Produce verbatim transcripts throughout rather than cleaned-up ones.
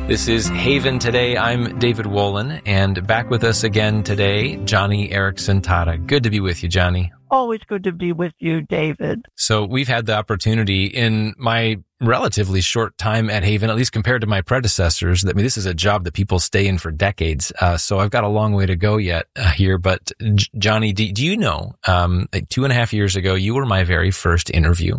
This is Haven Today. I'm David Wolin, and back with us again today, Joni Eareckson Tada. Good to be with you, Joni. Always good to be with you, David. So we've had the opportunity in my relatively short time at Haven, at least compared to my predecessors. That I mean, this is a job that people stay in for decades. Uh, so I've got a long way to go yet uh, here. But J- Joni, do, do you know, um, like two and a half years ago, you were my very first interview.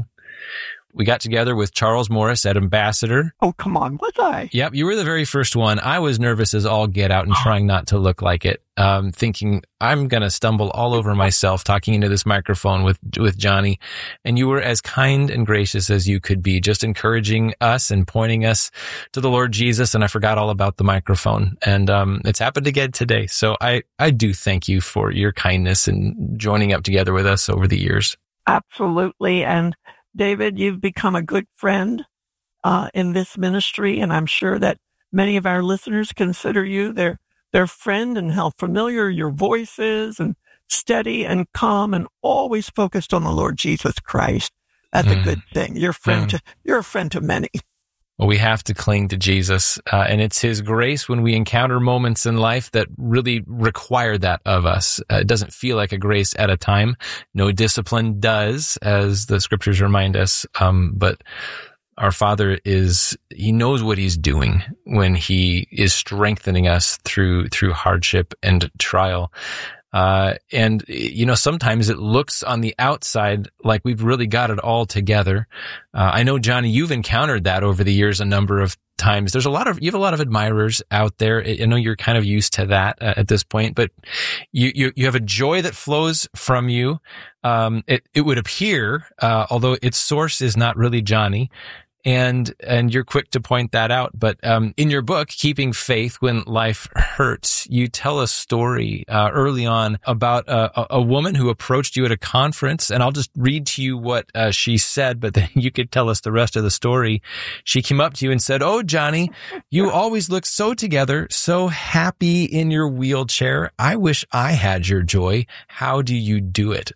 We got together with Charles Morris at Ambassador. Oh, come on. Was I? Yep. You were the very first one. I was nervous as all get out and trying not to look like it. Um, thinking I'm going to stumble all over myself talking into this microphone with, with Joni. And you were as kind and gracious as you could be, just encouraging us and pointing us to the Lord Jesus. And I forgot all about the microphone. And, um, it's happened again today. So I, I do thank you for your kindness and joining up together with us over the years. Absolutely. And David, you've become a good friend uh, in this ministry, and I'm sure that many of our listeners consider you their their friend, and how familiar your voice is, and steady and calm and always focused on the Lord Jesus Christ. That's mm. a good thing. You're a friend mm. to you're a friend to many. Well, we have to cling to Jesus, uh, and it's His grace when we encounter moments in life that really require that of us. Uh, it doesn't feel like a grace at a time. No discipline does, as the scriptures remind us. Um, but our Father is, He knows what He's doing when He is strengthening us through, through hardship and trial. Uh, and, you know, sometimes it looks on the outside like we've really got it all together. Uh, I know, Joni, you've encountered that over the years a number of times. There's a lot of, you have a lot of admirers out there. I know you're kind of used to that uh, at this point, but you, you, you have a joy that flows from you. Um, it, it would appear, uh, although its source is not really Joni. And, and you're quick to point that out. But, um, in your book, Keeping Faith When Life Hurts, you tell a story, uh, early on about a, a woman who approached you at a conference. And I'll just read to you what, uh, she said, but then you could tell us the rest of the story. She came up to you and said, "Oh, Joni, you always look so together, so happy in your wheelchair. I wish I had your joy. How do you do it?"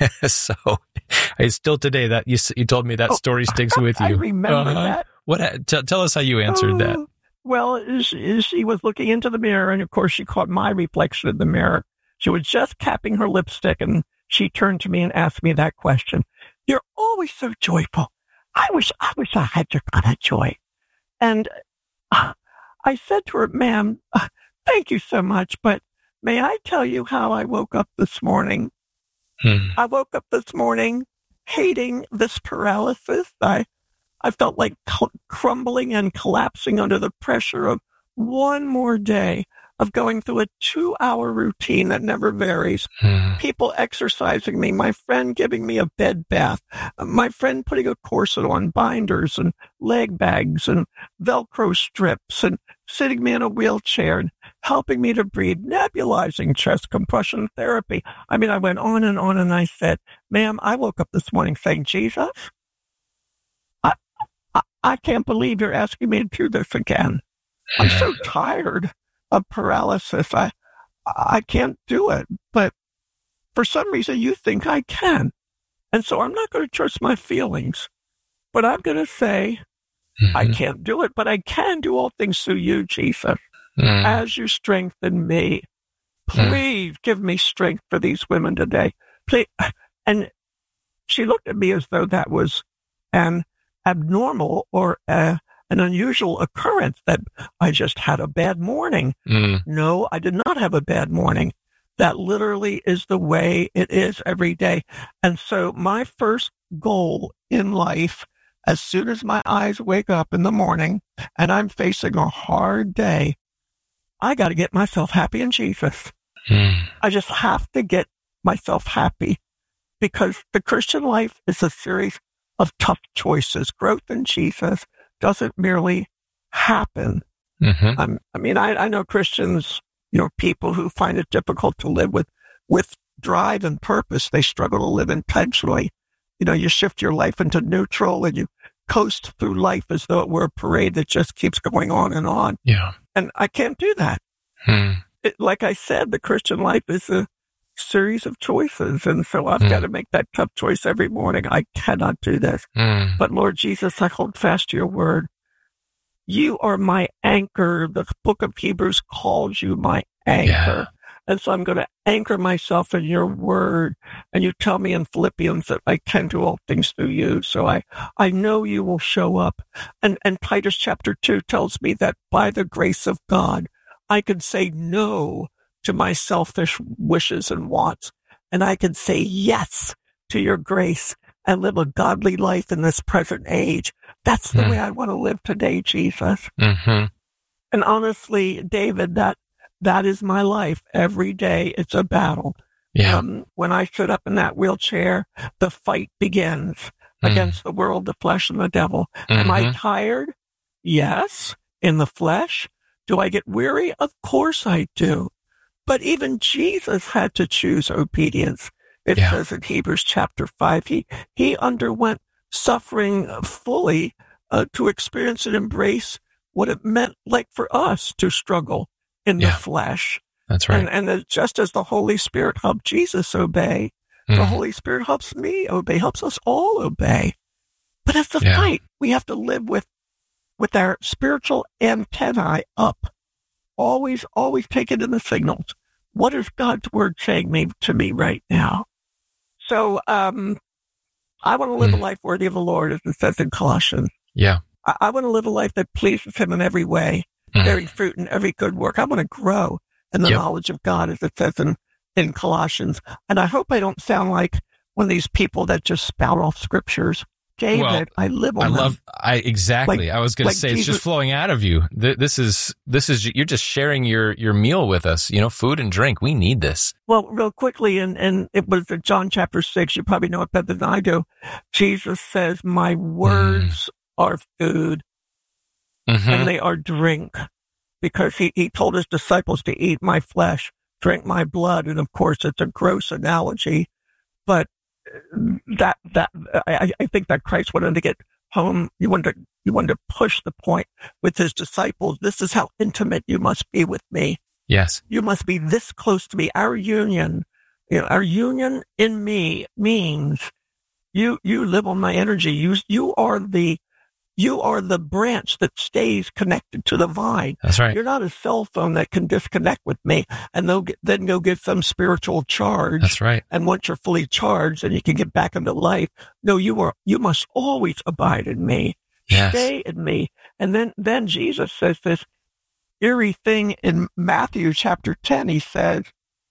So I still today that you, you told me that oh, story sticks with you. I remember uh, that. What? T- tell us how you answered uh, that. Well, she, she was looking into the mirror, and of course she caught my reflection in the mirror. She was just capping her lipstick, and she turned to me and asked me that question. "You're always so joyful. I wish, I wish I had your kind of joy." And uh, I said to her, "Ma'am, uh, thank you so much, but may I tell you how I woke up this morning?" Hmm. I woke up this morning hating this paralysis. I, I felt like cl- crumbling and collapsing under the pressure of one more day of going through a two-hour routine that never varies. Hmm. People exercising me, my friend giving me a bed bath, my friend putting a corset on, binders and leg bags and Velcro strips, and sitting me in a wheelchair and helping me to breathe, nebulizing chest compression therapy. I mean, I went on and on, and I said, "Ma'am, I woke up this morning saying, Jesus, I, I, I can't believe you're asking me to do this again. I'm so tired of paralysis. I, I can't do it. But for some reason, you think I can. And so I'm not going to trust my feelings. But I'm going to say, mm-hmm. I can't do it, but I can do all things through you, Jesus. Mm. As you strengthen me, please mm. give me strength for these women today. Please." And she looked at me as though that was an abnormal or a, an unusual occurrence, that I just had a bad morning. Mm. No, I did not have a bad morning. That literally is the way it is every day. And so my first goal in life, as soon as my eyes wake up in the morning and I'm facing a hard day, I got to get myself happy in Jesus. Hmm. I just have to get myself happy, because the Christian life is a series of tough choices. Growth in Jesus doesn't merely happen. Mm-hmm. Um, I mean, I, I know Christians, you know, people who find it difficult to live with, with drive and purpose. They struggle to live intentionally. You know, you shift your life into neutral and you coast through life as though it were a parade that just keeps going on and on. Yeah. And I can't do that. Hmm. It, like I said, the Christian life is a series of choices. And so I've hmm. got to make that tough choice every morning. I cannot do this. Hmm. But Lord Jesus, I hold fast to your word. You are my anchor. The book of Hebrews calls you my anchor. Yeah. And so I'm going to anchor myself in your word. And you tell me in Philippians that I can do all things through you. So I, I know you will show up. And, and Titus chapter two tells me that by the grace of God, I can say no to my selfish wishes and wants. And I can say yes to your grace and live a godly life in this present age. That's the mm. way I want to live today, Jesus. Mm-hmm. And honestly, David, that that is my life. Every day it's a battle. Yeah. Um, when I sit up in that wheelchair, the fight begins mm. against the world, the flesh, and the devil. Mm-hmm. Am I tired? Yes. In the flesh. Do I get weary? Of course I do. But even Jesus had to choose obedience. It yeah. says in Hebrews chapter five, he, he underwent suffering fully uh, to experience and embrace what it meant like for us to struggle in yeah. the flesh. That's right. And, and uh, just as the Holy Spirit helped Jesus obey, mm. the Holy Spirit helps me obey, helps us all obey. But it's a yeah. fight. We have to live with, with our spiritual antennae up. Always, always take it in the signals. What is God's word saying me, to me right now? So um, I want to live mm. a life worthy of the Lord, as it says in Colossians. Yeah. I, I want to live a life that pleases him in every way, mm. bearing fruit in every good work. I want to grow in the yep. knowledge of God, as it says in, in Colossians. And I hope I don't sound like one of these people that just spout off scriptures. David, well, I live on I them. love, I exactly. Like, I was going like to say, Jesus, it's just flowing out of you. This is, this is, you're just sharing your, your meal with us, you know, food and drink. We need this. Well, real quickly, and, and it was in John chapter six. You probably know it better than I do. Jesus says, my words mm. are food mm-hmm. and they are drink, because he, he told his disciples to eat my flesh, drink my blood. And of course, it's a gross analogy, but that that I, I think that Christ wanted to get home. He wanted to, he wanted to push the point with his disciples. This is how intimate you must be with me. Yes, you must be this close to me. Our union, you know, our union in me means you you live on my energy. You you are the you are the branch that stays connected to the vine. That's right. You're not a cell phone that can disconnect with me and they'll get, then go get some spiritual charge. That's right. And once you're fully charged and you can get back into life, no, you are, you must always abide in me. Yes. Stay in me. And then, then Jesus says this eerie thing in Matthew chapter ten. He says,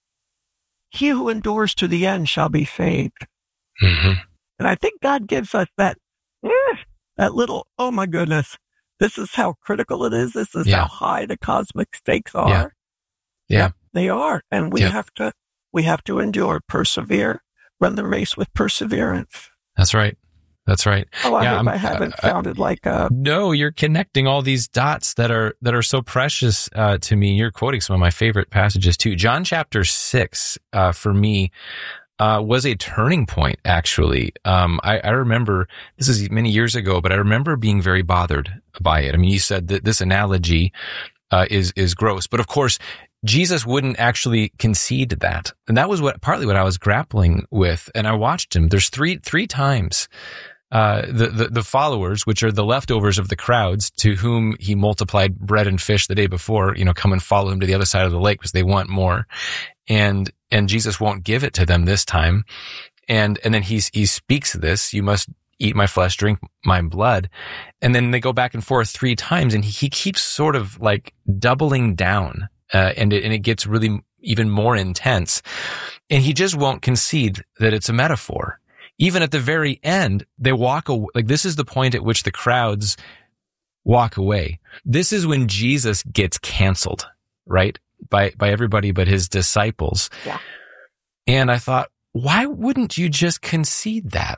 he who endures to the end shall be saved. Mm-hmm. And I think God gives us that, eh, that little, oh my goodness, this is how critical it is. This is yeah. how high the cosmic stakes are. Yeah. Yeah. yeah they are. And we yeah. have to, we have to endure, persevere, run the race with perseverance. That's right. That's right. Oh, I yeah, hope I'm, I haven't uh, sounded like a... No, you're connecting all these dots that are, that are so precious uh, to me. You're quoting some of my favorite passages too. John chapter six, uh, for me, Uh, was a turning point, actually. Um, I, I remember, this is many years ago, but I remember being very bothered by it. I mean, you said that this analogy uh, is is gross, but of course, Jesus wouldn't actually concede that. And that was what partly what I was grappling with. And I watched him. There's three three times uh, the, the, the followers, which are the leftovers of the crowds to whom he multiplied bread and fish the day before, you know, come and follow him to the other side of the lake because they want more. And, and Jesus won't give it to them this time. And, and then he's, he speaks this, you must eat my flesh, drink my blood. And then they go back and forth three times and he, he keeps sort of like doubling down, uh, and it, and it gets really even more intense. And he just won't concede that it's a metaphor. Even at the very end, they walk away. Like this is the point at which the crowds walk away. This is when Jesus gets canceled, right? By, by everybody but his disciples. Yeah. And I thought, why wouldn't you just concede that?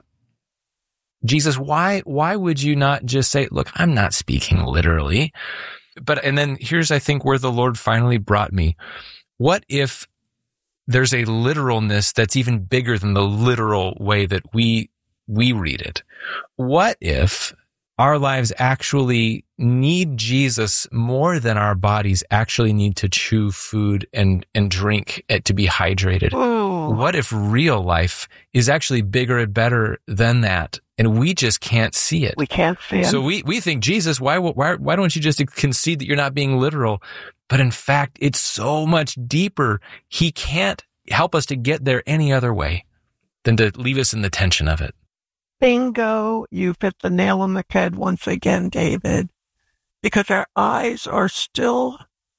Jesus, why, why would you not just say, look, I'm not speaking literally. But, and then here's, I think, where the Lord finally brought me. What if there's a literalness that's even bigger than the literal way that we, we read it? What if our lives actually need Jesus more than our bodies actually need to chew food and, and drink it to be hydrated? Ooh. What if real life is actually bigger and better than that? and we just can't see it. We can't see it. So we, we think, Jesus, why, why, why don't you just concede that you're not being literal? But in fact, it's so much deeper. He can't help us to get there any other way than to leave us in the tension of it. Bingo. You've hit the nail on the head once again, David, because our eyes are still,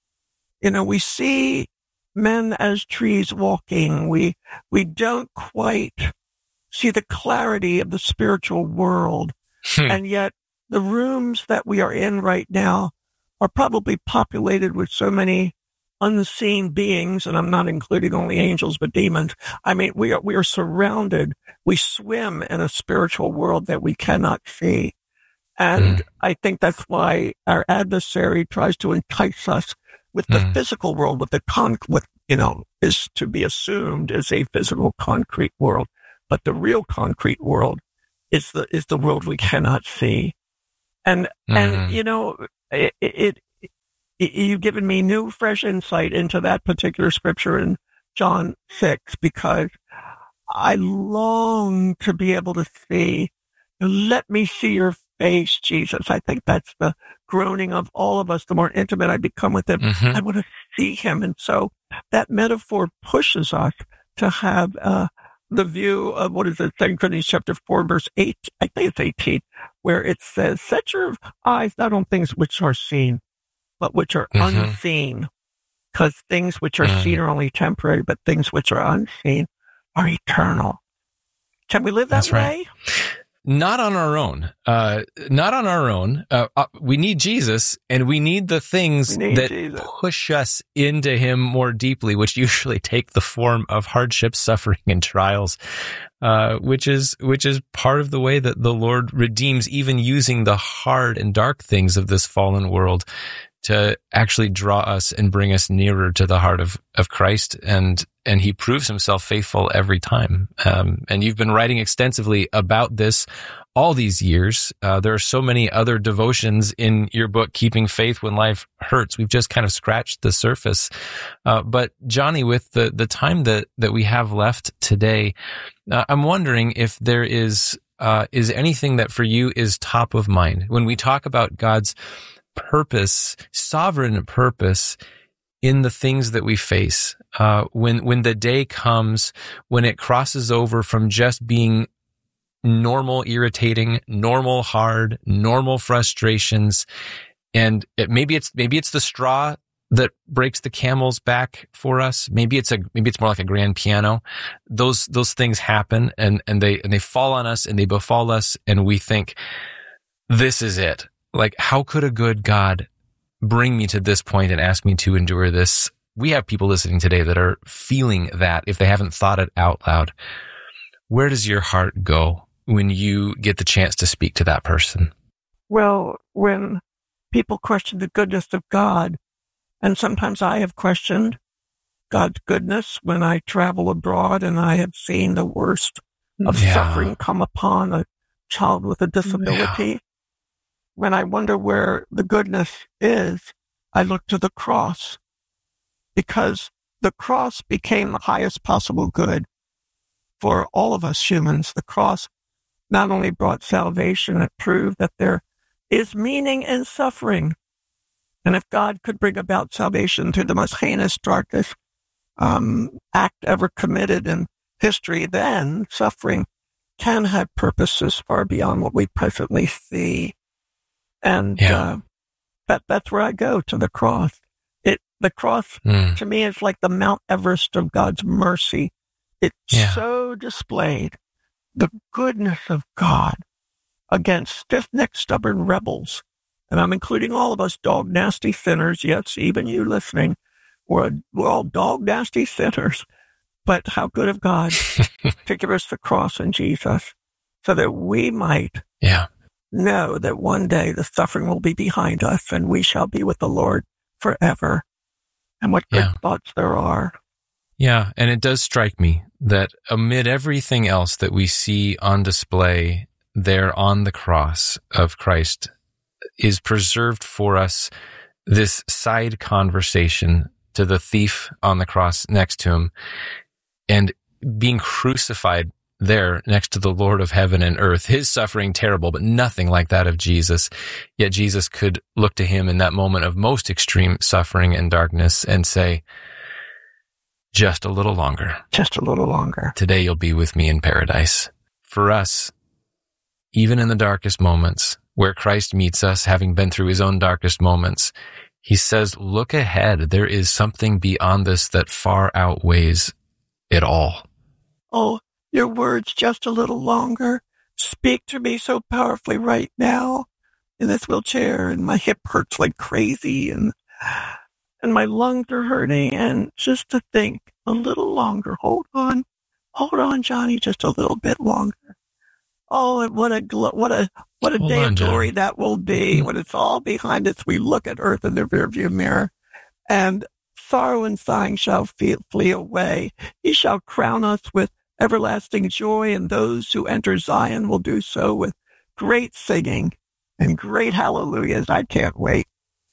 you know, we see men as trees walking. We, we don't quite see the clarity of the spiritual world. Hmm. And yet the rooms that we are in right now are probably populated with so many unseen beings, and I'm not including only angels, but demons. I mean, we are, we are surrounded. We swim in a spiritual world that we cannot see. And mm. I think that's why our adversary tries to entice us with the mm. physical world, with the con, with, you know, is to be assumed as a physical concrete world. But the real concrete world is the, is the world we cannot see. And, mm. and, you know, it, it, you've given me new, fresh insight into that particular scripture in John six, because I long to be able to see, let me see your face, Jesus. I think that's the groaning of all of us. The more intimate I become with him, mm-hmm. I want to see him. And so that metaphor pushes us to have uh, the view of, what is it, Second Corinthians chapter four, verse eight, I think it's eighteen, where it says, set your eyes not on things which are seen, but which are mm-hmm. unseen, because things which are mm. seen are only temporary, but things which are unseen are eternal. Can we live that That's way? Right. Not on our own. Uh, not on our own. Uh, uh, we need Jesus, and we need the things need that Jesus. push us into him more deeply, which usually take the form of hardship, suffering, and trials, uh, which is which is part of the way that the Lord redeems, even using the hard and dark things of this fallen world to actually draw us and bring us nearer to the heart of, of Christ. And, and he proves himself faithful every time. Um, and you've been writing extensively about this all these years. Uh, there are so many other devotions in your book, Keeping Faith When Life Hurts. We've just kind of scratched the surface. Uh, but Johnny, with the, the time that, that we have left today, uh, I'm wondering if there is, uh, is anything that for you is top of mind when we talk about God's purpose, sovereign purpose in the things that we face. Uh, when, when the day comes, when it crosses over from just being normal, irritating, normal, hard, normal frustrations. And it, maybe it's, maybe it's the straw that breaks the camel's back for us. Maybe it's a, maybe it's more like a grand piano. Those, those things happen and, and they, and they fall on us and they befall us. And we think, this is it. Like, how could a good God bring me to this point and ask me to endure this? We have people listening today that are feeling that if they haven't thought it out loud. Where does your heart go when you get the chance to speak to that person? Well, when people question the goodness of God, and sometimes I have questioned God's goodness when I travel abroad and I have seen the worst of yeah. suffering come upon a child with a disability. Yeah. When I wonder where the goodness is, I look to the cross, because the cross became the highest possible good for all of us humans. The cross not only brought salvation, it proved that there is meaning in suffering. And if God could bring about salvation through the most heinous, darkest um, act ever committed in history, then suffering can have purposes far beyond what we presently see. And yeah. uh, that that's where I go, to the cross. It the cross mm. to me is like the Mount Everest of God's mercy. It yeah. so displayed the goodness of God against stiff-necked, stubborn rebels. And I'm including all of us dog nasty sinners. Yes, even you listening, we're, we're all dog nasty sinners. But how good of God to give us the cross in Jesus, so that we might yeah. know that one day the suffering will be behind us and we shall be with the Lord forever. And what good yeah. thoughts there are. Yeah, and it does strike me that amid everything else that we see on display there on the cross of Christ is preserved for us this side conversation to the thief on the cross next to him. And being crucified there next to the Lord of heaven and earth, his suffering terrible, but nothing like that of Jesus. Yet Jesus could look to him in that moment of most extreme suffering and darkness and say, just a little longer. Just a little longer. Today you'll be with me in paradise. For us, even in the darkest moments, where Christ meets us, having been through his own darkest moments, he says, look ahead. There is something beyond this that far outweighs it all. Oh, your words just a little longer speak to me so powerfully right now in this wheelchair, and my hip hurts like crazy, and and my lungs are hurting, and just to think a little longer. Hold on. Hold on, Johnny, just a little bit longer. Oh, and what a glo- what a what a Hold day on, of glory Johnny. that will be when it's all behind us. We look at earth in the rearview mirror, and sorrow and sighing shall flee, flee away. He shall crown us with everlasting joy, and those who enter Zion will do so with great singing and great hallelujahs. I can't wait.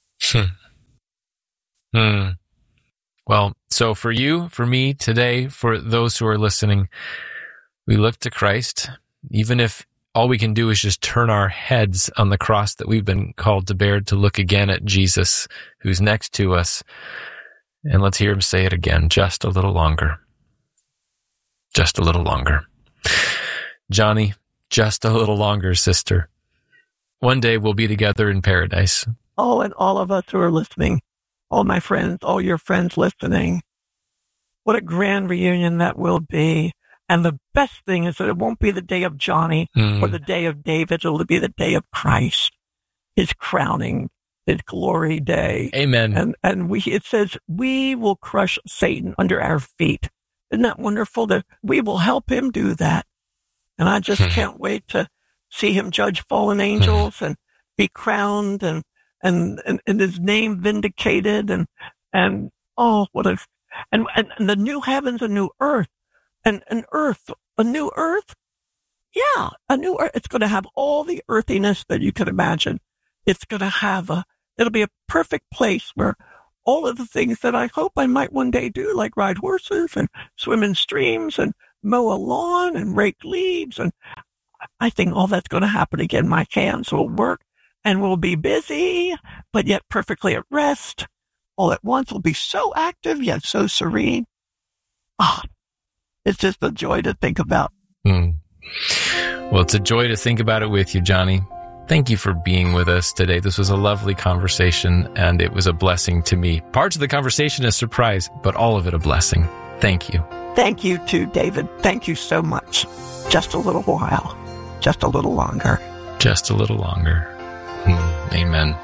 Hmm. Well, so for you, for me today, for those who are listening, we look to Christ, even if all we can do is just turn our heads on the cross that we've been called to bear, to look again at Jesus, who's next to us. And let's hear him say it again, just a little longer. Just a little longer. Johnny, just a little longer, sister. One day we'll be together in paradise. Oh, and all of us who are listening, all my friends, all your friends listening, what a grand reunion that will be. And the best thing is that it won't be the day of Johnny Mm. or the day of David. It'll be the day of Christ, his crowning, his glory day. Amen. And and we it says we will crush Satan under our feet. Isn't that wonderful that we will help him do that? And I just can't wait to see him judge fallen angels and be crowned and and, and, and his name vindicated, and and oh what a and, and, and the new heavens and new earth. And an earth, a new earth? Yeah, a new earth. It's going to have all the earthiness that you can imagine. It's going to have a, it'll be a perfect place where all of the things that I hope I might one day do, like ride horses and swim in streams and mow a lawn and rake leaves. And I think all that's going to happen again. My hands will work and we'll be busy, but yet perfectly at rest. All at once will be so active, yet so serene. Ah. It's just a joy to think about. Mm. Well, it's a joy to think about it with you, Johnny. Thank you for being with us today. This was a lovely conversation, and it was a blessing to me. Parts of the conversation a surprise, but all of it a blessing. Thank you. Thank you too, David. Thank you so much. Just a little while. Just a little longer. Just a little longer. Mm. Amen.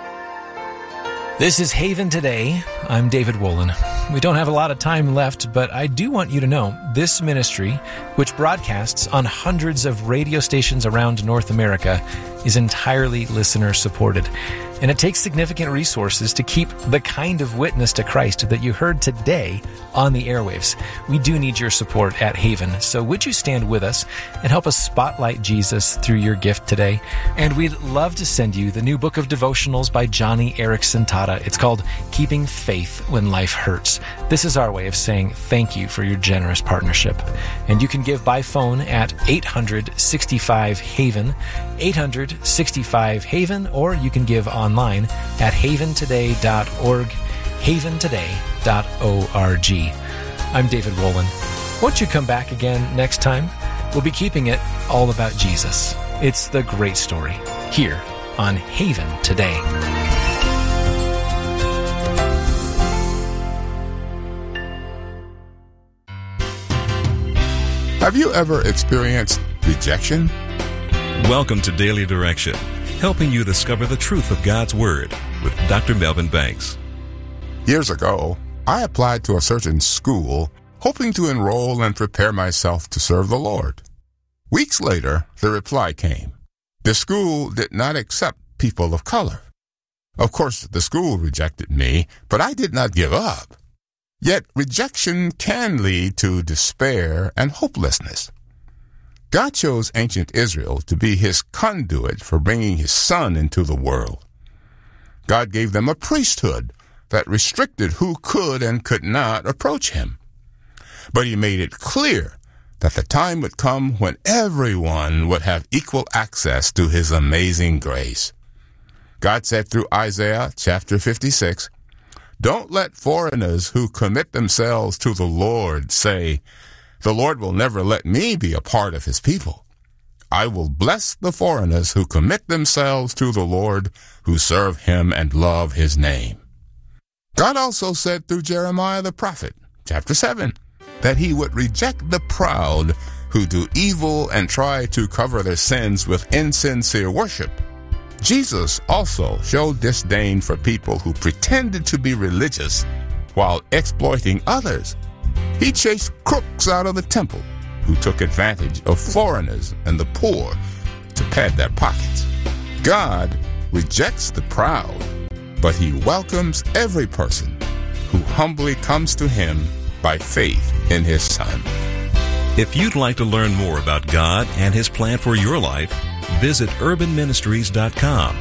This is Haven Today. I'm David Wolin. We don't have a lot of time left, but I do want you to know this ministry, which broadcasts on hundreds of radio stations around North America, is entirely listener supported. And it takes significant resources to keep the kind of witness to Christ that you heard today on the airwaves. We do need your support at Haven, so would you stand with us and help us spotlight Jesus through your gift today? And we'd love to send you the new book of devotionals by Johnny Erickson Tata. It's called Keeping Faith When Life Hurts. This is our way of saying thank you for your generous partnership. And you can give by phone at eight hundred sixty-five HAVEN, eight hundred sixty-five HAVEN, or you can give online at haven today dot org, haven today dot org. I'm David Wolin. Won't you come back again next time? We'll be keeping it all about Jesus. It's the great story here on Haven Today. Have you ever experienced rejection? Welcome to Daily Direction, helping you discover the truth of God's Word with Doctor Melvin Banks. Years ago, I applied to a certain school, hoping to enroll and prepare myself to serve the Lord. Weeks later, the reply came. The school did not accept people of color. Of course, the school rejected me, but I did not give up. Yet rejection can lead to despair and hopelessness. God chose ancient Israel to be his conduit for bringing his Son into the world. God gave them a priesthood that restricted who could and could not approach him. But he made it clear that the time would come when everyone would have equal access to his amazing grace. God said through Isaiah chapter fifty-six, "Don't let foreigners who commit themselves to the Lord say, 'The Lord will never let me be a part of his people.' I will bless the foreigners who commit themselves to the Lord, who serve him and love his name." God also said through Jeremiah the prophet, chapter seven, that he would reject the proud who do evil and try to cover their sins with insincere worship. Jesus also showed disdain for people who pretended to be religious while exploiting others. He chased crooks out of the temple who took advantage of foreigners and the poor to pad their pockets. God rejects the proud, but he welcomes every person who humbly comes to him by faith in his Son. If you'd like to learn more about God and his plan for your life, visit urban ministries dot com.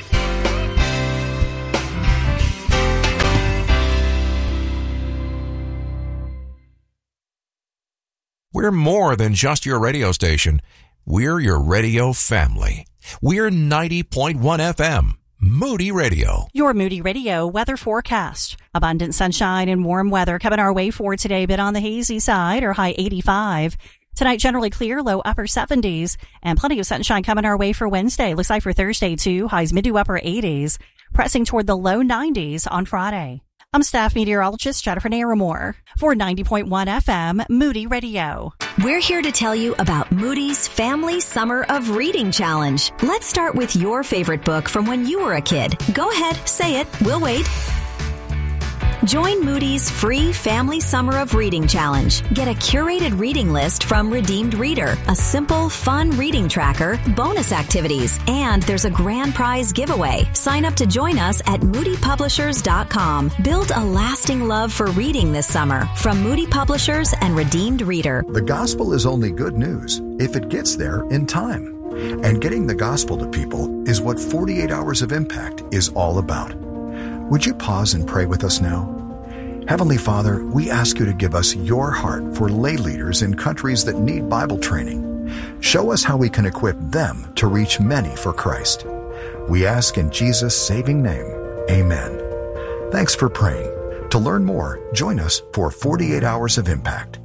We're more than just your radio station. We're your radio family. We're ninety point one F M, Moody Radio. Your Moody Radio weather forecast. Abundant sunshine and warm weather coming our way for today, but on the hazy side, or high eighty-five. Tonight, generally clear, low upper seventies, and plenty of sunshine coming our way for Wednesday. Looks like for Thursday, too, highs mid to upper eighties, pressing toward the low nineties on Friday. I'm staff meteorologist Jennifer Naramore for ninety point one F M, Moody Radio. We're here to tell you about Moody's Family Summer of Reading Challenge. Let's start with your favorite book from when you were a kid. Go ahead, say it. We'll wait. Join Moody's free Family Summer of Reading Challenge. Get a curated reading list from Redeemed Reader, a simple, fun reading tracker, bonus activities, and there's a grand prize giveaway. Sign up to join us at moody publishers dot com. Build a lasting love for reading this summer from Moody Publishers and Redeemed Reader. The gospel is only good news if it gets there in time. And getting the gospel to people is what forty-eight Hours of Impact is all about. Would you pause and pray with us now? Heavenly Father, we ask you to give us your heart for lay leaders in countries that need Bible training. Show us how we can equip them to reach many for Christ. We ask in Jesus' saving name, amen. Thanks for praying. To learn more, join us for forty-eight Hours of Impact.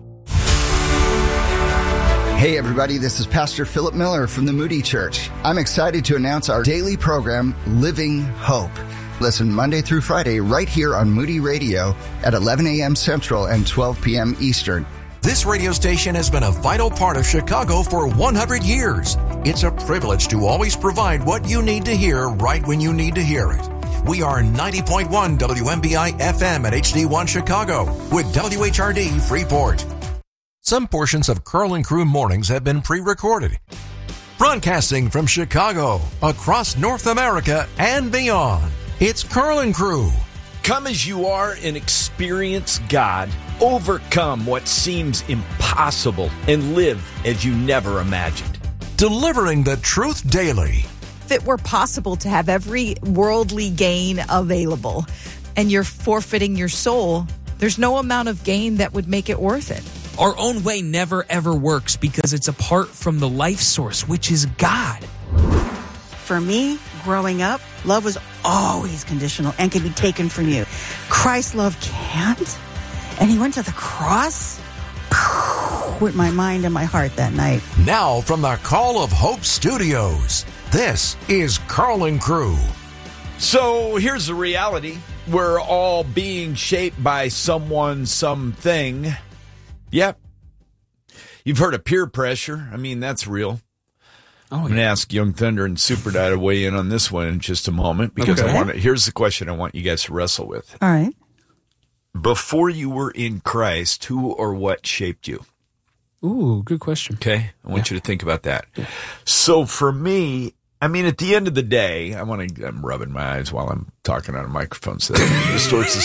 Hey everybody, this is Pastor Philip Miller from the Moody Church. I'm excited to announce our daily program, Living Hope. Listen Monday through Friday right here on Moody Radio at eleven a.m. Central and twelve p.m. Eastern. This radio station has been a vital part of Chicago for one hundred years. It's a privilege to always provide what you need to hear right when you need to hear it. We are ninety point one W M B I F M at H D one Chicago with W H R D Freeport. Some portions of Curl and Crew Mornings have been pre-recorded. Broadcasting from Chicago, across North America and beyond, it's Curl and Crew. Come as you are and experience God. Overcome what seems impossible and live as you never imagined. Delivering the truth daily. If it were possible to have every worldly gain available and you're forfeiting your soul, there's no amount of gain that would make it worth it. Our own way never ever works because it's apart from the life source, which is God. For me, growing up, love was always conditional and can be taken from you. Christ's love can't. And he went to the cross with my mind and my heart that night. Now from the Call of Hope Studios, this is Curl and Crew. So here's the reality. We're all being shaped by someone, something. Yep. You've heard of peer pressure. I mean, that's real. Oh, I'm going to ask Young Thunder and Super Dad to weigh in on this one in just a moment because okay. I want to, here's the question I want you guys to wrestle with. All right. Before you were in Christ, who or what shaped you? Ooh, good question. Okay. I want yeah. you to think about that. Yeah. So for me, I mean, at the end of the day, I want to, I'm rubbing my eyes while I'm talking on a microphone so that it distorts the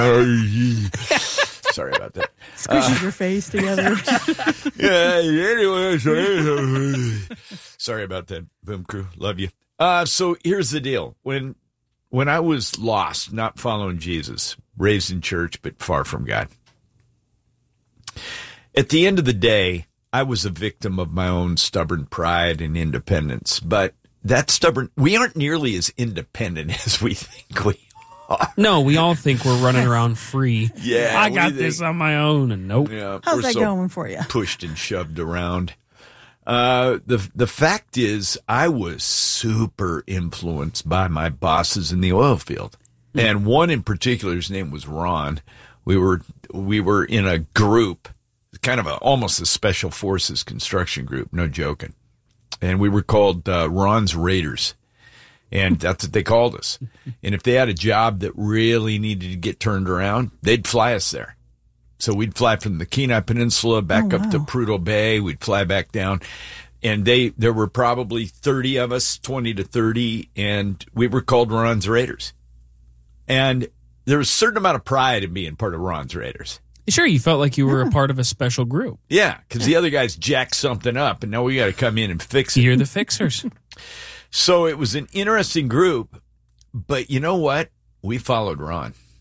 sound. Sorry about that. Squishes uh, your face together. yeah, anyway, sorry. sorry about that, Boom Crew. Love you. Uh, so here's the deal. When when I was lost, not following Jesus, raised in church, but far from God, at the end of the day, I was a victim of my own stubborn pride and independence. But that stubborn, we aren't nearly as independent as we think we are. No, we all think we're running around free. Yeah. I got this on my own, and nope. Yeah, How's we're that so going for you? Pushed and shoved around. Uh, the the fact is, I was super influenced by my bosses in the oil field, and one in particular, his name was Ron. We were we were in a group, kind of a, almost a special forces construction group, no joking, and we were called uh, Ron's Raiders, and that's what they called us. And if they had a job that really needed to get turned around, they'd fly us there. So we'd fly from the Kenai Peninsula back Oh, wow. up to Prudhoe Bay. We'd fly back down. And they there were probably thirty of us, twenty to thirty, and we were called Ron's Raiders. And there was a certain amount of pride in being part of Ron's Raiders. Sure, you felt like you were a part of a special group. Yeah, because the other guys jacked something up, and now we got to come in and fix it. You're the fixers. So it was an interesting group, but you know what? We followed Ron.